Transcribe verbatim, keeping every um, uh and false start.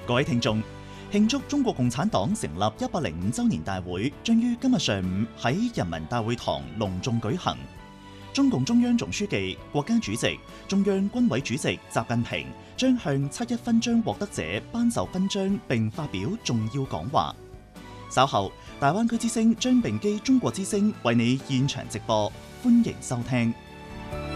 各位聽眾，慶祝中國共產黨成立一百零五週年大會將於今日上午喺人民大會堂隆重舉行。中共中央總書記、國家主席、中央軍委主席習近平將向七一勳章獲得者頒授勳章並發表重要講話。稍後，大灣區之聲將併機中國之聲為你現場直播，歡迎收聽。